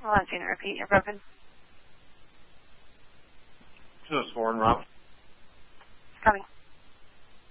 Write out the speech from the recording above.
Hold on, Gina, repeat. You're broken. 204 and Rob. Coming.